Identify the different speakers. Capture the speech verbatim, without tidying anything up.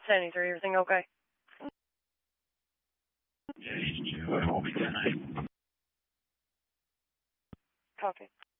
Speaker 1: seventy-three, everything okay?
Speaker 2: Yeah, he's due. It will be tonight.
Speaker 1: Copy.